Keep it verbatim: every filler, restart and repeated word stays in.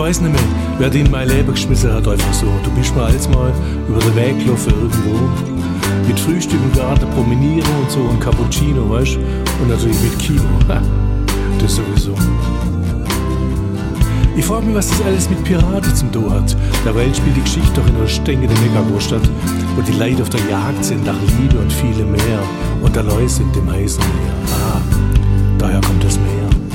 weiß nicht mehr, wer den in mein Leben geschmissen hat, einfach so. Du bist mal als mal über den Weg gelaufen irgendwo. Mit Frühstück im Garten promenieren und so, ein Cappuccino, weißt du? Und natürlich mit Kino. Das sowieso. Ich frage mich, was das alles mit Piraten zum tun hat. Derweil spielt die Geschichte doch in einer stinkenden Megagroßstadt, wo die Leute auf der Jagd sind nach Liebe und viele mehr. Und der Leute sind im heißen Meer. Ah, daher kommt das Meer.